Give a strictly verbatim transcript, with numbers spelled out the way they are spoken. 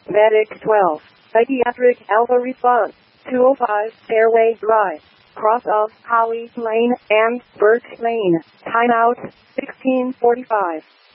Medic twelve. Psychiatric Alpha response. two oh five Fairway Drive. Cross of Holly Lane and Birch Lane. Timeout sixteen forty-five.